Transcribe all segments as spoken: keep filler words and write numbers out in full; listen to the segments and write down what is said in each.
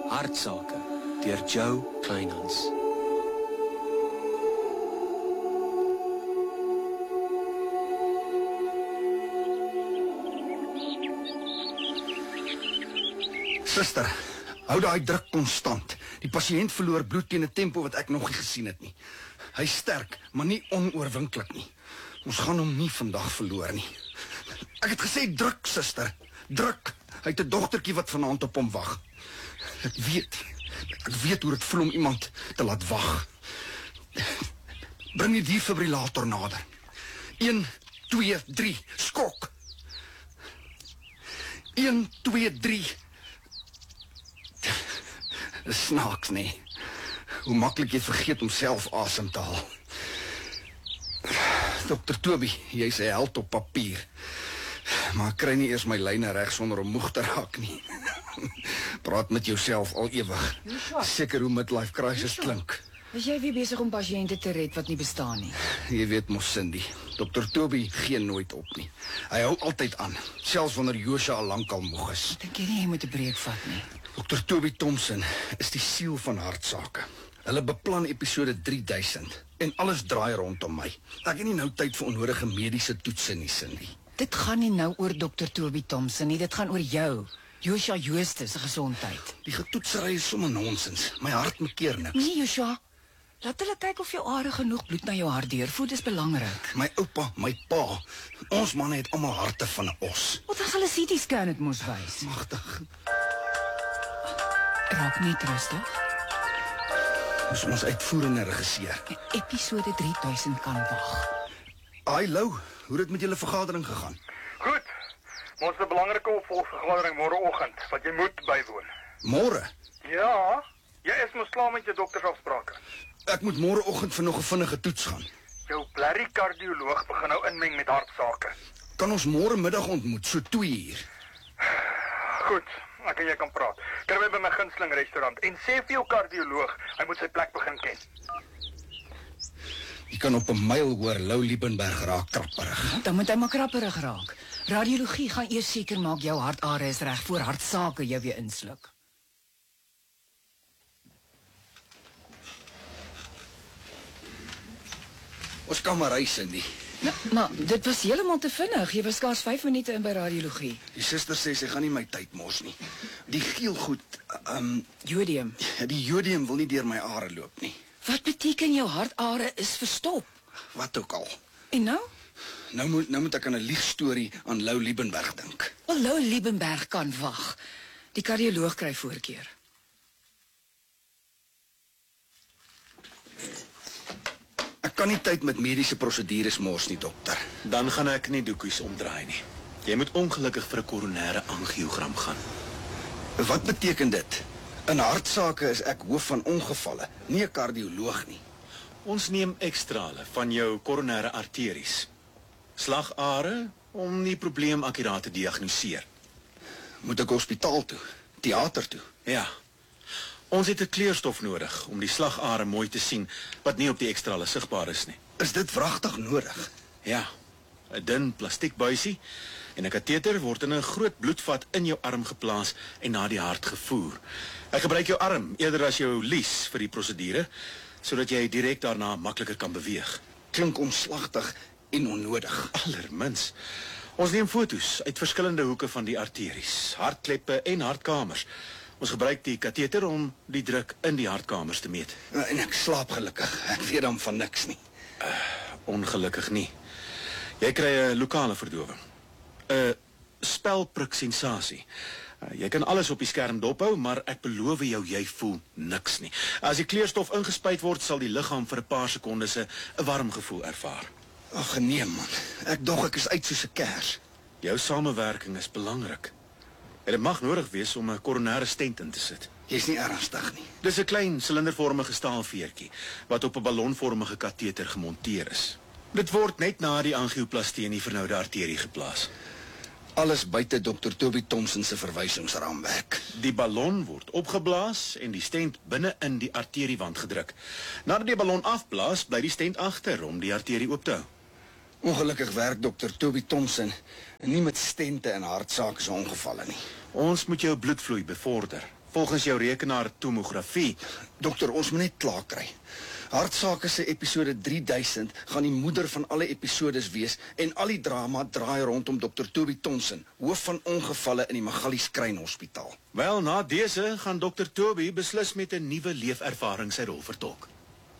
Hartsake deur Joe Kleinhans. Suster, hou daai druk konstant. Die pasiënt verloor bloed teen 'n tempo wat ek nog nie gesien het nie. Hy's sterk, maar nie onoorwinklik nie. Ons gaan hom nie vandag verloor nie. Ek het gesê druk, suster. Druk. Hy het 'n dogtertjie wat vanaand op hom wag. Ek weet. Ek weet hoe dit voel om iemand te laat wag. Bring die defibrillator nader. een, twee, drie, skok. een, twee, drie. Snaaks, nee. Hoe maklik jy vergeet om self asem te haal. dokter Toby, jy's 'n held op papier. Maar ek kry nie eers my lyne reg sonder om moeg te raak nie. Praat met jouself al ewig. Seker hoe midlife crisis klink. Is jy weer besig om pasiënte te red wat nie bestaan nie? Jy weet mos, Cindy, dokter Toby gee nooit op nie. Hy hou altyd aan, selfs wanneer Joshua al lankal moeg is. Ek dink jy nie jy moet 'n breek vat nie. dokter Toby Thompson is die siel van Hartsake. Hulle beplan episode drie duisend en alles draai rondom my. Ek het nie nou tyd vir onnodige mediese toetse nie, Cindy. Dit gaan nie nou oor dokter Toby Thompson nie, dit gaan oor jou. Joshua Jooste se gesondheid. Die getoetsery is sommer nonsens. My hart maak keer niks. Nee, Joshua. Laat hulle kyk of jou are genoeg bloed na jou hart deurvoer, dis belangrik. My oupa, my pa, ons manne het almal harte van 'n os. Wat as hulle C T scan dit moes wys? Magtig. Raak net rustig. Dis ons uitvoerende regisseur. Episode drie duisend kan wag. Ai Lou, hoe het dit met julle vergadering gegaan? Goed. Ons het 'n belangrike opvolgvergadering môreoggend wat jy moet bywoon. Môre? Ja, jy is mos klaar met jou doktersafsprake. Ek moet môreoggend vir nog 'n vinnige toets gaan. Jou blerrie kardioloog begin nou inmeng met hartsake. Kan ons môre middag ontmoet, so twee uur? Goed, ek en jy kan praat. Kry my by my gunsteling restaurant en sê vir jou kardioloog, hy moet sy plek begin ken. Jy kan op 'n myl hoor Lou Liebenberg raak krapperig. Dan moet hy maar krapperig raak. Radiologie gaan eers seker maak jou hartare is reg voor Hartsake jou weer insluk. Ons kan maar ry, Cindy. Ja, maar dit was heeltemal te vinnig. Jy was skaars vyf minute in by radiologie. Die suster sê sy gaan nie my tyd mors nie. Die geelgoed, um, Jodium. die jodium wil nie deur my are loop nie. Wat beteken jou hartare is verstop? Wat ook al. En nou? Nou moet nou moet ek aan 'n liegstorie aan Lou Liebenberg dink. Wel, Lou Liebenberg kan wag. Die kardioloog kry voorkeur. Ek kan nie tyd met mediese prosedures mors nie, dokter. Dan gaan ek nie doekies omdraai nie. Jy moet ongelukkig vir 'n koronêre angiogram gaan. Wat beteken dit? In hartsake is ek hoof van ongevalle, nie 'n kardioloog nie. Ons neem ekstrale van jou koronêre arteries. Slagare om die probleem akkuraat te diagnoseer. Moet ek hospitaal toe? Teater toe? Ja. Ons het 'n kleurstof nodig om die slagare mooi te sien wat nie op die ekstrale sigbaar is nie. Is dit wragtig nodig? Ja. 'n Dun plastiekbuisie en 'n kateter word in 'n groot bloedvat in jou arm geplaas en na die hart gevoer. Ek gebruik jou arm eerder as jou lies vir die prosedure sodat jy direk daarna makliker kan beweeg. Klink omslagtig en onnodig. Allermins. Ons neem foto's uit verskillende hoeke van die arteries, hartkleppe en hartkamers. Ons gebruik die kateter om die druk in die hartkamers te meet. En ek slaap gelukkig. Ek weet dan van niks nie. Uh, ongelukkig nie. Jy kry 'n lokale verdowing. 'n Spelprik sensasie. Uh, jy kan alles op die skerm dophou, maar ek beloof jou, jy voel niks nie. As die kleurstof ingespuit word, sal die liggaam vir 'n paar sekondes 'n warm gevoel ervaar. Ag nee man, ek dog ek is uit soos 'n kers. Jou samewerking is belangrik. En dit mag nodig wees om 'n koronêre stent in te sit. Jy's nie ernstig nie. Dis 'n klein silindervormige staalveertjie wat op 'n ballonvormige kateter gemonteer is. Dit word net na die angioplastie in die vernoude arterie geplaas. Alles buite dokter Toby Thompson se verwysingsraamwerk. Die ballon word opgeblaas en die stent binne in die arteriewand gedruk. Nadat die ballon afblaas, bly die stent agter om die arterie oop te hou. Ongelukkig werk dokter Toby Thompson nie met stente en hartsake se ongevalle nie. Ons moet jou bloedvloei bevorder Volgens jou rekenaar tomografie. Dokter, ons moet net klaar kry. Hartsake se episode drie duisend gaan die moeder van alle episodes wees en al die drama draai rondom dokter Toby Thompson, hoof van ongevalle in die Magalies Kruin Hospitaal. Wel, na dese gaan dokter Toby beslis met 'n nuwe leefervaring sy rol vertolk.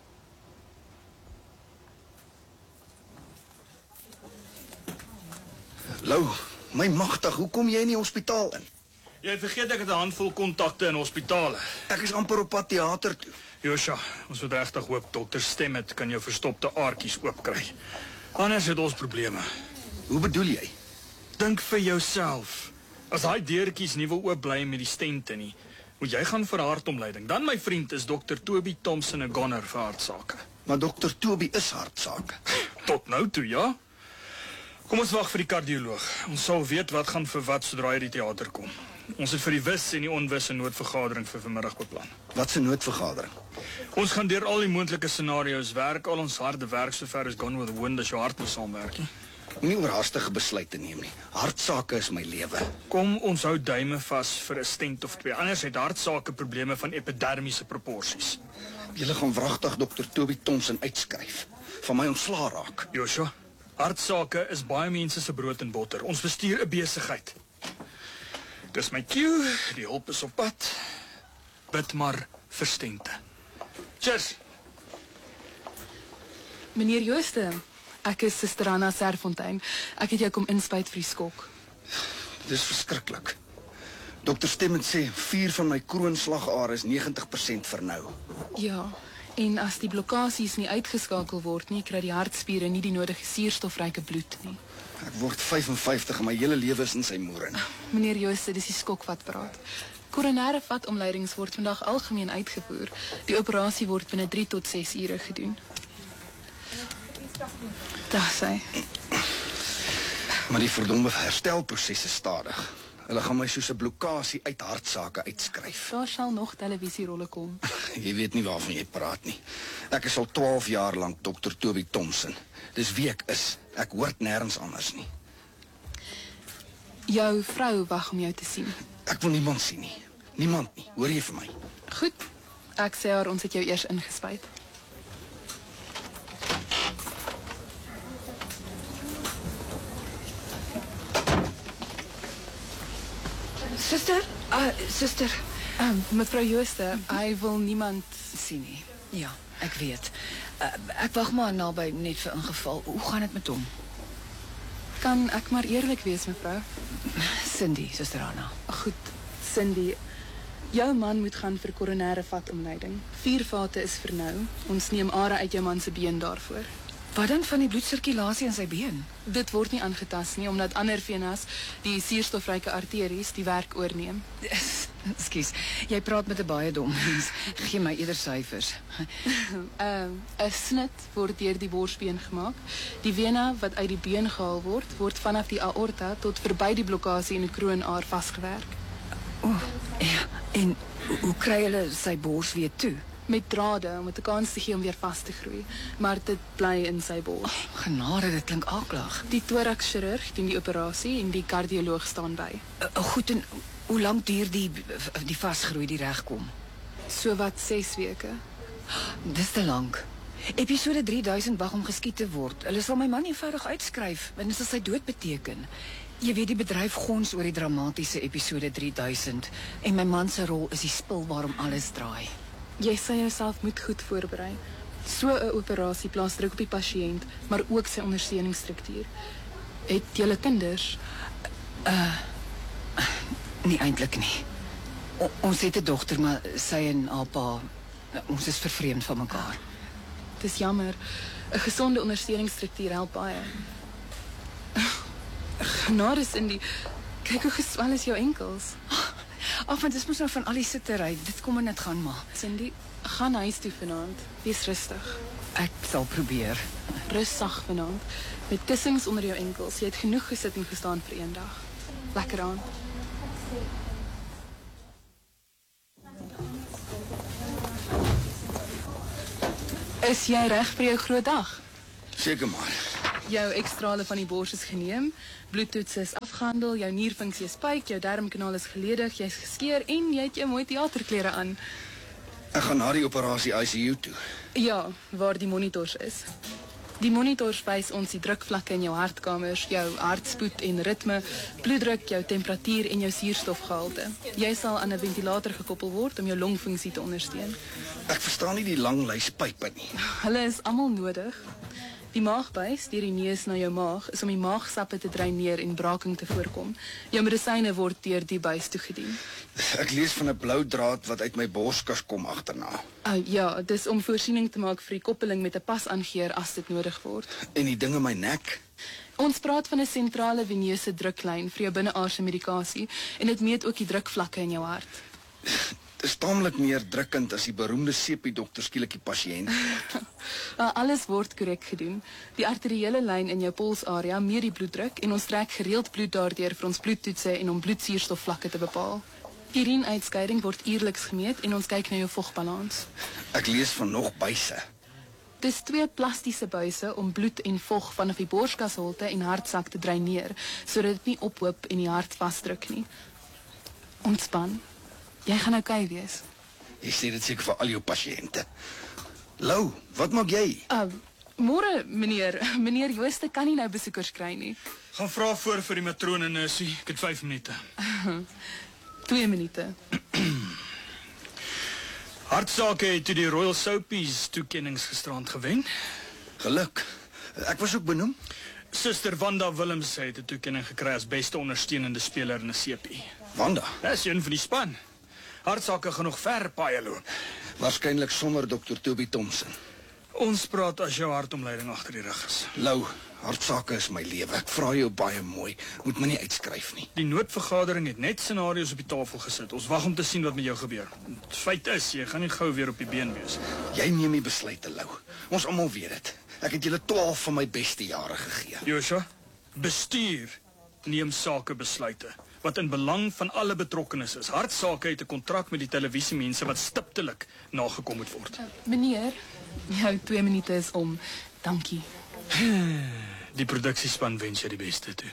Lou, my magtig, hoe kom jy in die hospitaal in? Jy vergeet ek het 'n handvol kontakte in hospitale. Ek is amper op pad teater toe. Josha, ons moet regtig hoop dokter Stemmet kan jou verstopte aartjies oopkry. Anders het ons probleme. Hoe bedoel jy? Dink vir jouself. As daai deurtjies nie wil oop bly met die stente nie, moet jy gaan vir hartomleiding. Dan my vriend is dokter Toby Thompson 'n goner vir hartsake. Maar dokter Toby is hartsake. Tot nou toe, ja. Kom ons wag vir die kardioloog. Ons sal weet wat gaan vir wat sodra hy die teater kom. Ons het vir die wis en die onwis 'n noodvergadering vir vanmiddag beplan. Wat 'n noodvergadering? Ons gaan deur al die moontlike scenario's werk, al ons harde werk sover is gone with the wind as jou hart moet saamwerk. Moenie oorhaastige besluite neem nie. Hartsake is my lewe. Kom ons hou duime vas vir 'n stent of twee. Anders het hartsake probleme van epidermiese proporsies. Julle gaan wragtig dokter Toby Thompson uitskryf. Van my ontslaa raak. Joshua, hartsake is baie mense se brood en botter. Ons bestuur 'n besigheid. Dis my cue, die hulp is op pad. Bid maar vir stente. Cheers. Meneer Jooste, ek is Suster Anna Serfontein. Ek het jou kom inspuit vir die skok. Dis verskriklik. Dokter Stemmet sê vier van my kroonslagare is negentig persent vernou. Ja, en as die blokkasies nie uitgeskakel word nie, kry die hartspiere nie die nodige suurstofryke bloed nie. Ek word vyf en vyftig en my hele lewe is in sy moering. Meneer Jooste, dis die skok wat praat. Koronêre vatomleidings word vandag algemeen uitgevoer. Die operasie word binne drie tot ses ure gedoen. Dag sy. Maar die verdomme herstelproses is stadig. Hulle gaan my soos 'n blokasie uit hartsake uitskryf. Daar sal nog televisierolle kom. Jy weet nie waarvan jy praat nie. Ek is al twaalf jaar lank dokter Toby Thompson. Dis wie ek is. Ek hoort nêrens anders nie. Jou vrou wag om jou te sien. Ek wil niemand sien nie. Niemand nie. Hoor jy vir my? Goed. Ek sê haar ons het jou eers ingespuit. Suster, uh, suster, Um, mevrou Jooste, hy wil niemand sien nie. Ja, ek weet. Uh, ek wag maar naby net vir ingeval. Hoe gaan dit met hom? Kan ek maar eerlik wees, mevrou? Cindy, suster Anna. Goed, Cindy. Jou man moet gaan vir koronêre vatomleiding. Vier vate is vernou. Ons neem are uit jou man se been daarvoor. Wat dan van die bloedsirkulasie in sy been? Dit word nie aangetast nie, omdat ander venas, die suurstofryke arteries, die werk oorneem. Ekskuus, jy praat met 'n baie dom mens. Gee my eerder syfers. Um, 'n snit word deur die borsbeen gemaak. Die vena wat uit die been gehaal word, word vanaf die aorta tot verby die blokkasie in die kroonaar vasgewerk. O, oh, ja. En hoe kry hulle sy bors weer toe? Met drade om dit 'n kans te gee om weer vas te groei, maar dit bly in sy bors. Oh, genade, dit klink aklig. Die thoraxchirurg doen die operasie en die kardioloog staan by. Uh, uh, goed, en hoe lank duur die die vasgroei die regkom? So wat ses weke. Dis te lank. Episode drie duisend wag om geskiet te word. Hulle sal my man eenvoudig uitskryf, want dit sal sy dood beteken. Jy weet die bedryf gons oor die dramatiese episode drie duisend en my man se rol is die spil waarom alles draai. Jy sê jouself moet goed voorberei. So 'n operasie plaas druk op die pasiënt, maar ook sy ondersteuningsstruktuur. Het julle kinders? Nie eintlik nie. O, ons het 'n dogter, maar sy en haar pa, ons is vervreemd van mekaar. Dis jammer. 'n Gesonde ondersteuningsstruktuur help baie. Genade, Cindy. Kyk hoe geswel is jou enkels. Ag, want dis mos nou van al die sittery. Dit kom en dit gaan maar. Cindy, gaan huis toe vanaand. Wees rustig. Ek sal probeer. Rus sag vanaand. Met kussings onder jou enkels. Jy het genoeg gesit en gestaan vir een dag. Lekker aan. Is jy reg vir jou groot dag? Seker maar. Jou ekstrale van die bors is geneem, bloedtoets is afgehandel. afgehandel, jou nierfunksie is spyk, jou darmkanaal is geledig, jy's geskeur en jy het jou mooi teaterklere aan. Ek gaan na die operasie I C U toe. Ja, waar die monitors is. Die monitors wys ons die drukvlakke in jou hartkamers, jou hartspoed en ritme, bloeddruk, jou temperatuur en jou suurstofgehalte. Jy sal aan 'n ventilator gekoppel word om jou longfunksie te ondersteun. Ek verstaan nie die lang lys pype nie. Hulle is almal nodig. Die maagbuis deur die neus na jou maag is om die maagsappe te dreineer en braking te voorkom. Jou medisyne word deur die buis toegedien. Ek lees van 'n blou draad wat uit my borskas kom agterna. Uh, ja, dis om voorsiening te maak vir die koppeling met 'n pasaangeer as dit nodig word. En die ding in my nek. Ons praat van 'n sentrale veneuse druklyn vir jou binneaardse medikasie en dit meet ook die drukvlakke in jou hart. Dit is taamlik meer drukkend as die beroemde sepie-dokter skielik die pasiënt. Uh, alles word korrek gedoen. Die arteriële lyn in jou polsarea meet die bloeddruk en ons trek gereeld bloed daardeur vir ons bloedtoetse en om bloedsuurstofvlakke te bepaal. Urinuitskeiding word uierliks gemeet en ons kyk na jou vogbalans. Ek lees van nog buise. Dis twee plastiese buise om bloed en vog vanaf die borskasholte en hartsak te dreineer, sodat dit nie ophoop en die hart vasdruk nie. Ontspan. Jy gaan oukei wees. Jy sê dit seker vir al jou pasiënte. Lou, wat maak jy? Uh, môre, meneer. Meneer Jooste kan nie nou besoekers kry nie. Gaan vra voor vir die matrone nursie. Ek het vyf minute. Twee minute. Hartsake het toe die Royal Soapies toekennings gisterand gewen. Geluk. Ek was ook benoem. Suster Wanda Willems het 'n toekenning gekry as beste ondersteunende speler in 'n sepie. Wanda, Dis een van die span. Hartsake gaan nog ver paaie loop. waarskynlik sonder dokter Toby Thompson. Ons praat as jou hartomleiding agter die rug is. Lou, hartsake is my lewe. Ek vra jou baie mooi, moet my nie uitskryf nie. Die noodvergadering het net scenario's op die tafel gesit. Ons wag om te sien wat met jou gebeur. Die feit is, jy gaan nie gou weer op die been wees. Jy neem die besluite, Lou. Ons almal weet dit. Ek het julle twaalf van my beste jare gegee. Joshua, bestuur neem sake besluite wat in belang van alle betrokkenes is. Hartsake het 'n kontrak met die televisiemense wat stiptelik nagekom moet word. Uh, meneer, jou twee minute is om. Dankie. Die produksiespan wens jou die beste toe.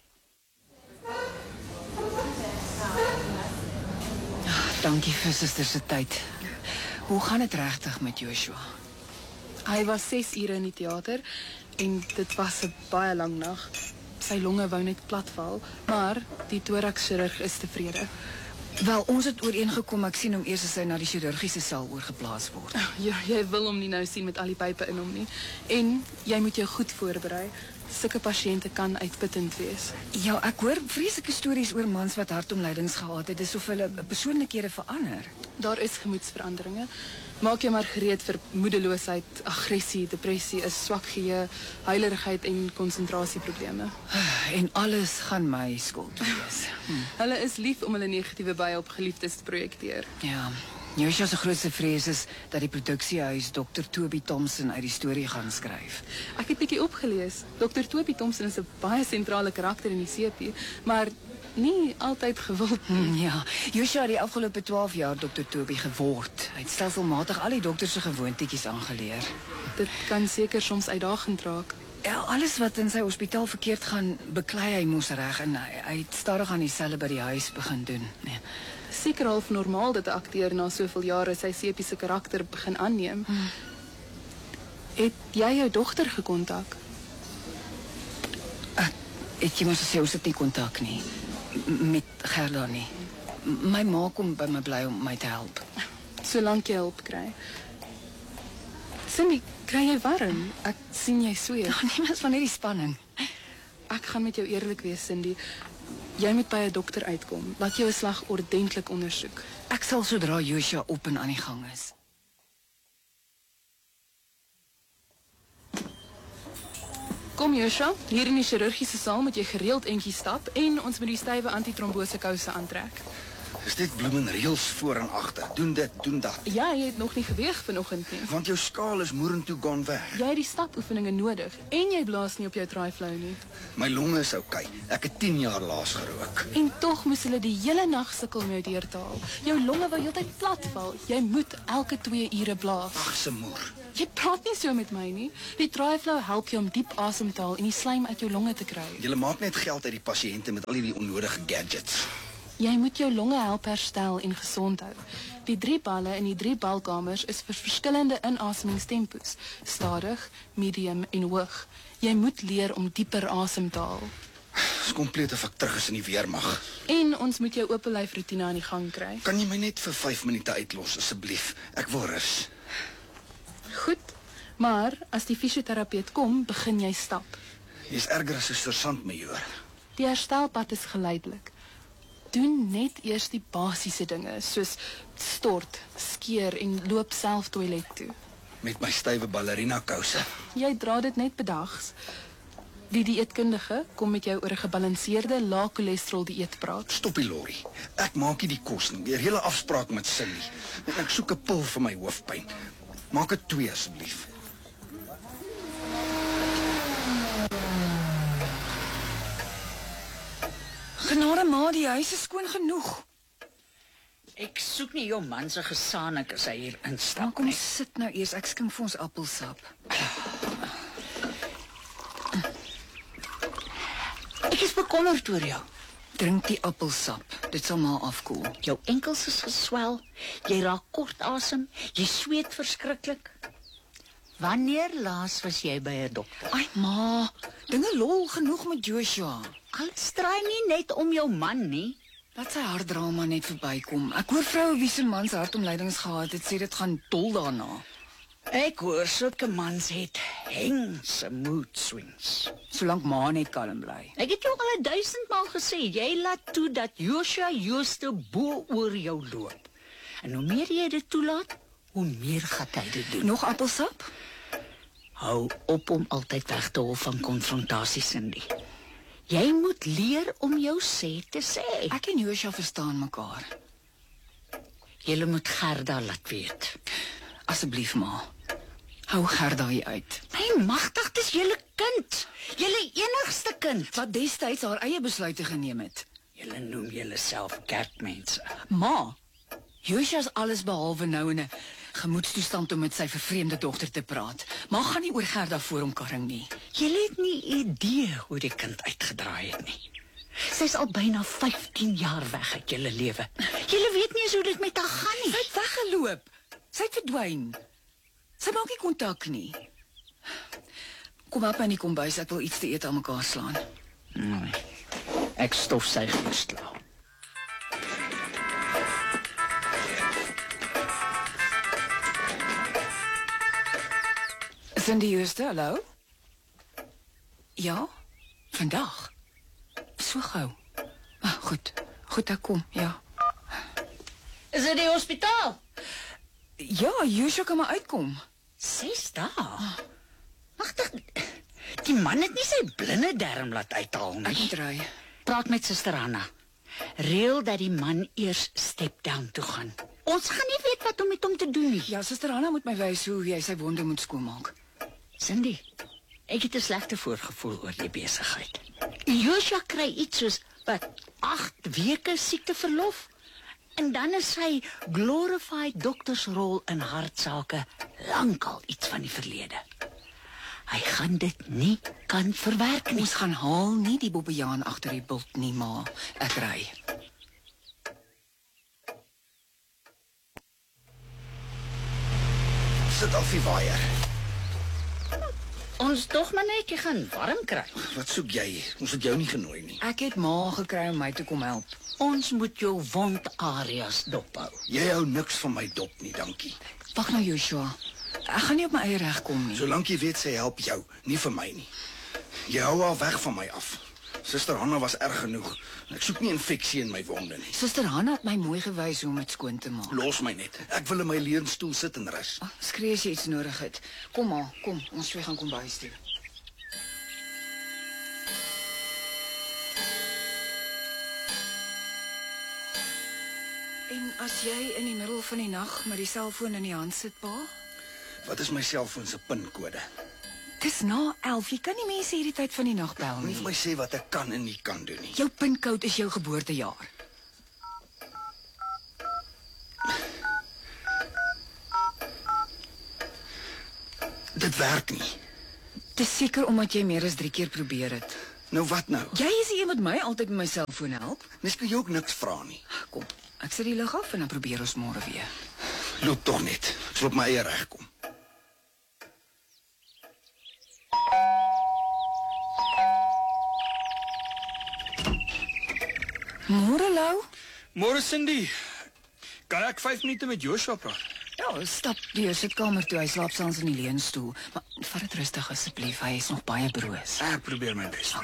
Dankie vir suster se tyd. Hoe gaan dit regtig met Joshua? Hy was ses ure in die teater en dit was 'n baie lang nag. Sy longe wou net platval, maar die thoraxchirurg is tevrede. Wel, ons het ooreengekom ek sien hom eers as hy na die chirurgiese saal oorgeplaas word. Ja, jy wil hom nie nou sien met al die pype in hom nie. En jy moet jou goed voorberei. Sulke pasiënte kan uitputtend wees. Ja, ek hoor vreeslike stories oor mans wat hartomleidings gehad het, dis of hulle persoonlikhede verander. Daar is gemoedsveranderinge. Maak jou maar gereed vir moedeloosheid, aggressie, depressie, 'n swak geheue, huilerigheid en konsentrasieprobleme. En alles gaan my skuld wees. Hm. Hulle is lief om hulle negatiewe bye op geliefdes te projekteer. Ja, Joshua se grootste vrees is dat die produksiehuis dokter Toby Thompson uit die storie gaan skryf. Ek het bietjie opgelees. dokter Toby Thompson is 'n baie sentrale karakter in die sepie, maar nie altyd gewild nie. Hm, ja, Joshua het die afgelope twaalf jaar dokter Toby geword. Hy het stelselmatig al die dokter se gewoontetjies aangeleer. Dit kan seker soms uitdagend raak. Ja, alles wat in sy hospitaal verkeerd gaan, beklei hy mos reg en hy, hy het stadig aan dieselfde by die huis begin doen. Nee. Seker half normaal dat 'n akteur na soveel jare sy sepie se karakter begin aanneem. Hmm. Het jy jou dogter gekontak? Ek het jy mos gesê ons het nie kontak nie M- met Gerda nie. M- My ma kom by my bly om my te help. Solank jy hulp kry. Cindy, kry jy warm? Ek sien jy sweet. Ja, nee, mens van hierdie spanning. Ek gaan met jou eerlik wees, Cindy. Jy moet by 'n dokter uitkom. Laat jou 'n slag ordentlik ondersoek. Ek sal sodra Joshua op en aan die gang is. Kom Joshua, hier in die chirurgiese saal moet jy gereeld entjies stap en ons moet die stywe antitrombose kouse aantrek. Is dit bloemenreëls voor en agter. Doen dit, doen dat. Ja, jy het nog nie geweeg vanoggend nie. Want jou skaal is moerentoe gaan weg. Jy het die stapoefeninge nodig en jy blaas nie op jou draai-flow nie. My longe is oukei. Ek het tien jaar laas gerook. En tog moes hulle die hele nag sukkel om jou deur te haal. Jou longe wou heeltyd plat val. Jy moet elke twee ure blaas. Ag se moer. Jy praat nie so met my nie. Die Dryflow help jou om diep asem te haal en die slijm uit jou longe te kry. Julle maak net geld uit die pasiënte met al hierdie onnodige gadgets. Jy moet jou longe help herstel en gesond hou. Die drie balle in die drie balkamers is vir verskillende inasemingstempos, stadig, medium en hoog. Jy moet leer om dieper asem te haal. Dis kompleet of ek terug is in die weermag. En ons moet jou oop lyf roetine aan die gang kry. Kan jy my net vir vyf minute uitlos asseblief? Ek wil rus. Goed, maar as die fisioterapeut kom, begin jy stap. Jy's erger as 'n sergeant-majoor. Die herstelpad is geleidelik. Doen net eers die basiese dinge, soos stort, skeer en loop self toilet toe. Met my stywe ballerina kouse. Jy dra dit net bedags. Die dieetkundige kom met jou oor 'n gebalanseerde, lae cholesterol dieet praat. Stop die lorry. Ek maak nie die kos nie. Deur hele afspraak met Cindy. En ek soek 'n pil vir my hoofpyn. Maak dit twee asseblief. Genade ma, die huis is skoon genoeg. Ek soek nie jou man se gesaanik as hy hier Dan instap kom nie. sit nou eers, ek skink vir ons appelsap. Ek is bekommerd oor jou. Drink die appelsap, dit sal maar afkoel. Jou enkels is geswel, jy raak kort asem, jy sweet verskriklik. Wanneer laas was jy by 'n dokter? Ai ma, dinge lol genoeg met Joshua. Alles draai nie net om jou man nie. Laat sy hartdrama net verbykom. Ek hoor vroue wie se mans hartomleidings gehad het, sê dit gaan dol daarna. Ek hoor sulke mans het hengse mood swings. Solank ma net kalm bly. Ek het jou al 'n duisend maal gesê, jy laat toe dat Joshua Jooste bo oor jou loop. En hoe meer jy dit toelaat, hoe meer gaan hy dit doen. Nog appelsap? Hou op om altyd weg te hol van konfrontasie, Cindy. Jy moet leer om jou sê te sê. Ek en Joshua verstaan mekaar. Julle moet Gerda laat weet. Asseblief ma. Hou Gerda hier uit. My magtig, dis julle kind. Julle enigste kind. Wat destyds haar eie besluite geneem het. Julle noem julleself kerkmense. Ma, Joshua's alles behalwe nou in 'n gemoedstoestand om met sy vervreemde dogter te praat. Ma gaan nie oor Gerda voor hom karring nie. Julle het nie idee hoe die kind uitgedraai het nie. Sy's al byna vyftien jaar weg uit julle lewe. Julle weet nie eens hoe dit met haar gaan nie. Sy het weggeloop. Sy het verdwyn. Sy maak nie kontak nie. Kom help my in die kombuis, ek wil iets te eet aan mekaar slaan. Nee. Ek stofsuig eers klaar. Cindy Jooste, hallo? Ja? Vandag? So gou. Ah, goed. Goed, ek kom, ja. Is dit die hospitaal? Ja, Joshua kan maar uitkom. Ses dae. Magtig. Die man het nie sy blinde darm laat uithaal Ek nie. moet ry. Praat met Suster Anna. Reël dat die man eers step down toe gaan. Ons gaan nie weet wat om met hom te doen nie. Ja, Suster Hanna moet my wys hoe jy sy wonde moet skoonmaak. Cindy, ek het 'n slegte voorgevoel oor die besigheid. Joshua kry iets soos wat agt weke siekteverlof en dan is sy glorified doktersrol in hartsake lankal iets van die verlede. Hy gaan dit nie kan verwerk nie. Ons gaan haal nie die bobbejaan agter die bult nie, ma. Ek ry. Sit af die waier. Ons tog maar net jy gaan warm kry. Wat soek jy? Ons het jou nie genooi nie. Ek het ma gekry om my te kom help. Ons moet jou wondareas dophou. Jy hou niks van my dop nie, dankie. Wag nou, Joshua. Ek gaan nie op my eie reg kom nie. Solank jy weet sy help jou, nie vir my nie. Jy hou haar weg van my af. Suster Hanna was erg genoeg. Ek soek nie infeksie in my wonde nie. Suster Hanna het my mooi gewys hoe om dit skoon te maak. Los my net. Ek wil in my leunstoel sit en rus. Ah, skree as jy iets nodig het. Kom maar, kom. Ons twee gaan kom bys toe. En as jy in die middel van die nag met die selfoon in die hand sit, pa? Wat is my selfoon se pinkode? Dis na elf. Jy kan nie mense hierdie tyd van die nag bel Moenie nie. vir my sê wat ek kan en nie kan doen nie. Jou pinkode is jou geboortejaar. Dit werk nie. Dis seker omdat jy meer as drie keer probeer het. Nou wat nou? Jy is die een wat my altyd met my selfoon help. Mens kan jou ook niks vra nie. Kom, ek sit die lig af en dan probeer ons môre weer. Loop tog net. Ek sal op my eie reg kom. Môre, Lou? Môre Cindy. Kan ek vyf minute met Joshua praat? Ja, stap deur sitkamer toe. Hy slaap saans in die leunstoel. Maar vat dit rustig asseblief. Hy is nog baie broos. Ek probeer my bes.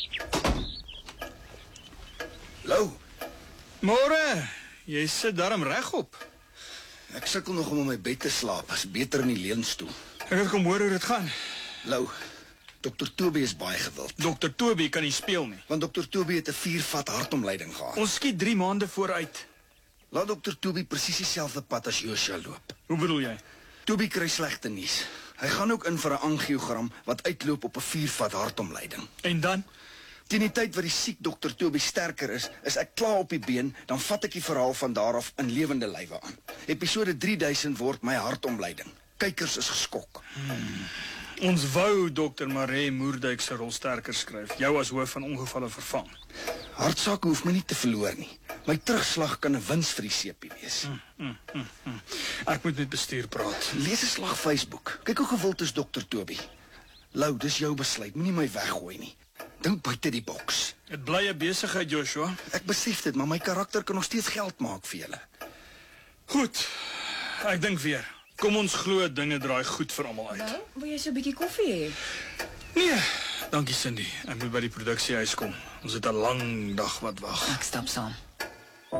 Lou, Môre. Jy sit darm regop. ek sukkel nog om in my bed te slaap. Is beter in die leunstoel. Ek het kom hoor hoe dit gaan. Lou, dokter Toby is baie gewild. Dokter Toby kan nie speel nie. Want dokter Toby het 'n viervat hartomleiding gehad. Ons skiet drie maande vooruit. Laat dokter Toby presies dieselfde pad as Joshua loop. Hoe bedoel jy? Toby kry slegte nuus. Hy gaan ook in vir 'n angiogram wat uitloop op 'n viervat hartomleiding. En dan? Teen die tyd wat die siek dokter Toby sterker is, is ek klaar op die been, dan vat ek die verhaal van daar af in lewende lywe aan. Episode drie duisend word my hartomleiding. Kykers is geskok. Hmm. Ons wou dokter Maree Moerdijk se rol sterker skryf. Jou as hoof van ongevalle vervang. Hartsake hoef my nie te verloor nie. My terugslag kan 'n wins vir die sepie wees. Mm, mm, mm, mm. Ek moet met bestuur praat. Lees 'n slag Facebook. Kyk hoe gewild is dokter Toby. Lou, dis jou besluit. Moenie my weggooi nie. Dink buite die boks. Dit bly 'n besigheid, Joshua. Ek besef dit, maar my karakter kan nog steeds geld maak vir julle. Goed. Ek dink weer. Kom ons glo dinge draai goed vir almal uit. Nou, wil jy so 'n bietjie koffie hê? Nee, dankie Cindy. Ek moet by die produksiehuis kom. Ons het 'n lang dag wat wag. Ek stap saam.